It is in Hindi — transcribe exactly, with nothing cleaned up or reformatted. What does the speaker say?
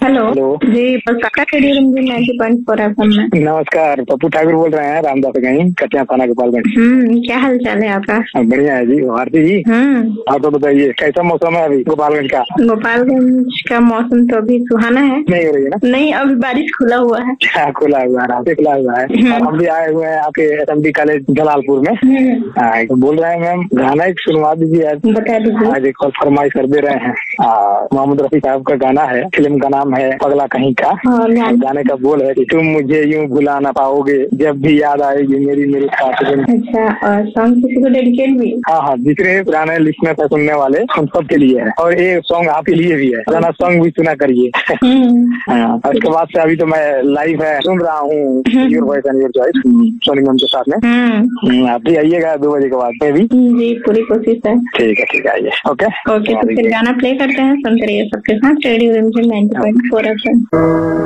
हेलो हेलो जी, पक्का radio रंजीन ninety point four FM में। नमस्कार, पप्पू ठाकुर बोल रहे हैं, रामदास गंज, कटिया थाना गोपालगंज। हम्म क्या हाल चाल है आपका? बढ़िया है जी। भारती जी, हम्म आप तो बताइए कैसा मौसम है अभी गोपालगंज का? गोपालगंज का मौसम तो अभी सुहाना है। नहीं हो रही है ना? नहीं, अभी बारिश खुला हुआ है। हाँ, खुला हुआ है, रात से खुला हुआ है। हम्म। और हम भी आए हुए हैं आपके एसएमडी कॉलेज जलालपुर में। हम्म, हाँ, तो बोल रहे हैं मैम, गाना एक सुनवा दीजिए आज। बता दीजिए। आज एक और फरमाइश कर दे रहे हैं। हाँ, मोहम्मद रफी साहब का गाना है, फिल्म का नाम है पगला कहीं का। हाँ, और गाने का बोल है कि तुम मुझे यूं भुला ना पाओगे, जब भी याद आएगी मेरी मेरी खातिर। अच्छा, और सॉन्ग किसी को डेडिकेट भी? हाँ हाँ, जितने पुराने लिस्टनर है सुनने वाले, उन सब के लिए है। और ये सॉन्ग आप के लिए भी है, गाना सॉन्ग भी सुना करिए। हम्म हाँ, और उसके बाद से अभी तो मैं लाइव है सुन रहा हूँ, your voice and your choice, Soni ma'am के साथ में। हम्म हम्म, आप भी आइएगा दो बजे के बाद में भी। जी, पूरी कोशिश है। ठीक है ठीक है, आइए। ओके ओके, तो फिर गाना प्ले करते हैं, सुनते रहिए सबके साथ radio रंजीन ninety point four FM.